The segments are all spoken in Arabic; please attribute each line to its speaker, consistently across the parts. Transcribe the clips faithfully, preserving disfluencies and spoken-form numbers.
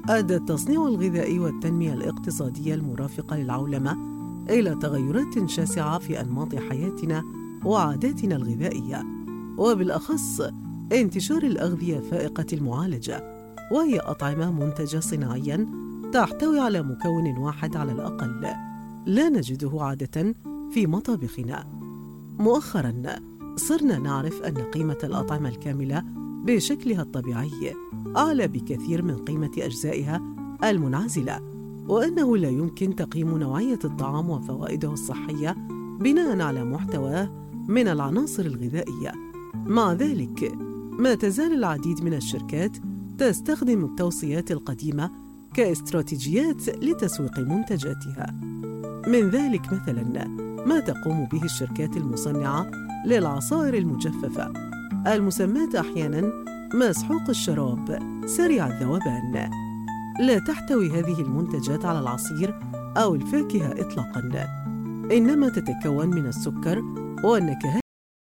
Speaker 1: أدى التصنيع الغذائي والتنمية الاقتصادية المرافقة للعولمة إلى تغيرات شاسعة في أنماط حياتنا وعاداتنا الغذائية، وبالأخص انتشار الأغذية فائقة المعالجة، وهي أطعمة منتجة صناعياً تحتوي على مكون واحد على الأقل لا نجده عادة في مطابخنا. مؤخراً صرنا نعرف أن قيمة الأطعمة الكاملة بشكلها الطبيعي أعلى بكثير من قيمة أجزائها المنعزلة، وأنه لا يمكن تقييم نوعية الطعام وفوائده الصحية بناء على محتواه من العناصر الغذائية. مع ذلك ما تزال العديد من الشركات تستخدم التوصيات القديمة كاستراتيجيات لتسويق منتجاتها. من ذلك مثلاً ما تقوم به الشركات المصنعة للعصائر المجففة المسماة أحياناً مسحوق الشراب سريع الذوبان. لا تحتوي هذه المنتجات على العصير أو الفاكهة إطلاقاً، إنما تتكون من السكر والنكهات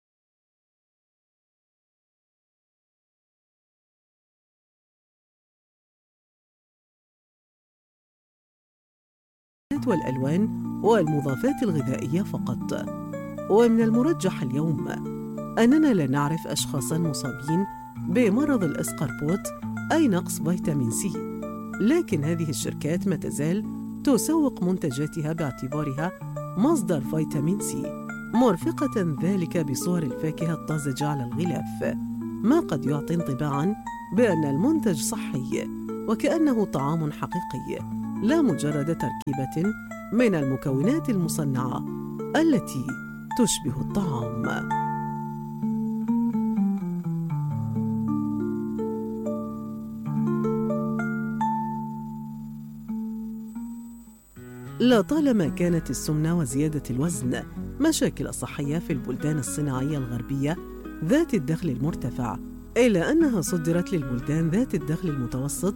Speaker 1: والألوان والمضافات الغذائية فقط. ومن المرجح اليوم أننا لا نعرف أشخاصاً مصابين بمرض الإسقربوت أي نقص فيتامين سي، لكن هذه الشركات ما تزال تسوق منتجاتها باعتبارها مصدر فيتامين سي، مرفقة ذلك بصور الفاكهة الطازجة على الغلاف، ما قد يعطي انطباعاً بأن المنتج صحي وكأنه طعام حقيقي لا مجرد تركيبة من المكونات المصنعة التي تشبه الطعام. لطالما كانت السمنة وزيادة الوزن مشاكل صحية في البلدان الصناعية الغربية ذات الدخل المرتفع، إلا أنها صدرت للبلدان ذات الدخل المتوسط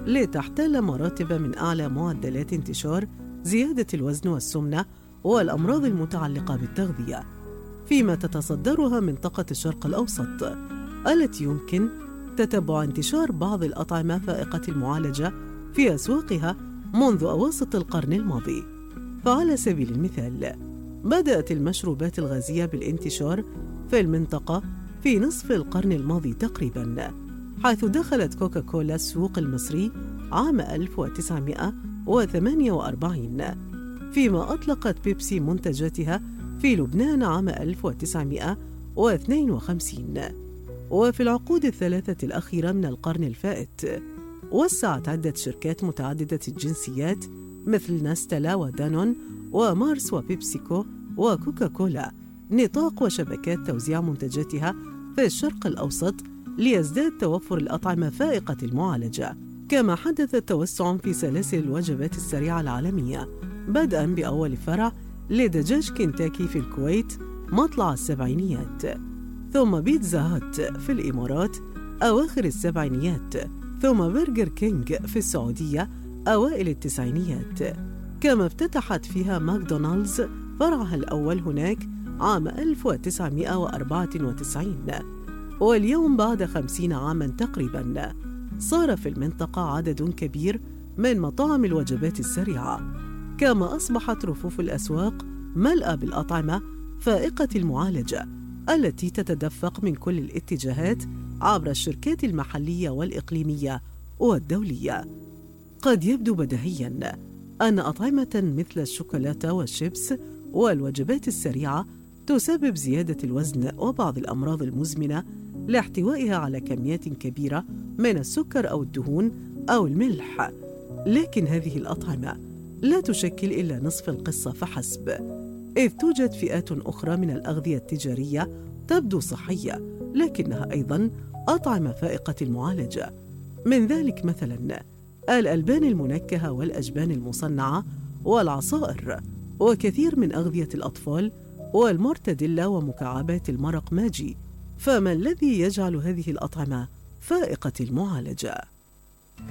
Speaker 1: لتحتل مراتب من أعلى معدلات انتشار زيادة الوزن والسمنة والأمراض المتعلقة بالتغذية، فيما تتصدرها منطقة الشرق الأوسط التي يمكن تتبع انتشار بعض الأطعمة فائقة المعالجة في أسواقها منذ أواسط القرن الماضي. فعلى سبيل المثال بدأت المشروبات الغازية بالانتشار في المنطقة في نصف القرن الماضي تقريباً، حيث دخلت كوكاكولا السوق المصري عام ألف وتسعمائة وثمانية وأربعين، فيما أطلقت بيبسي منتجاتها في لبنان عام ألف وتسعمائة واثنين وخمسين. وفي العقود الثلاثة الأخيرة من القرن الفائت وسعت عدة شركات متعددة الجنسيات مثل نستلا ودانون ومارس وبيبسيكو وكوكاكولا نطاق وشبكات توزيع منتجاتها في الشرق الأوسط ليزداد توفر الأطعمة فائقة المعالجة. كما حدث توسع في سلاسل الوجبات السريعة العالمية، بدءاً بأول فرع لدجاج كنتاكي في الكويت مطلع السبعينيات، ثم بيتزا هات في الإمارات أواخر السبعينيات، ثم برجر كينج في السعودية أوائل التسعينيات. كما افتتحت فيها ماكدونالدز فرعها الأول هناك عام ألف وتسعمائة وأربعة وتسعين. واليوم بعد خمسين عاماً تقريباً صار في المنطقة عدد كبير من مطاعم الوجبات السريعة، كما أصبحت رفوف الأسواق ملأى بالأطعمة فائقة المعالجة التي تتدفق من كل الاتجاهات عبر الشركات المحلية والإقليمية والدولية. قد يبدو بديهياً أن أطعمة مثل الشوكولاتة والشيبس والوجبات السريعة تسبب زيادة الوزن وبعض الأمراض المزمنة لاحتوائها على كميات كبيرة من السكر أو الدهون أو الملح، لكن هذه الأطعمة لا تشكل إلا نصف القصة فحسب، إذ توجد فئات أخرى من الأغذية التجارية تبدو صحية لكنها أيضاً أطعمة فائقة المعالجة. من ذلك مثلاً الألبان المنكهة والأجبان المصنعة والعصائر وكثير من أغذية الأطفال والمورتاديلا ومكعبات المرق ماجي. فما الذي يجعل هذه الأطعمة فائقة المعالجة؟